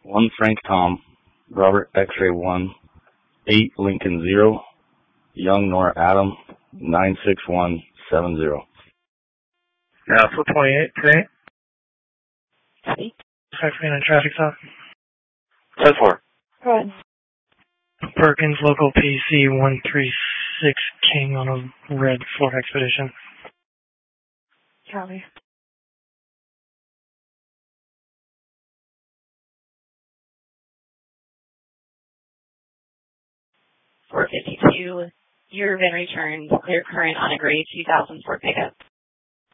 1 Frank Tom, Robert X-ray 1, 8 Lincoln 0, Young Nora Adam, 96170. 428 today. Copy. Cycling on traffic stop. 10-4. Go ahead. Perkins, local PC 136 King on a red Ford Expedition. Copy. 452. You've been returned. Clear current on a gray 2000 Ford pickup.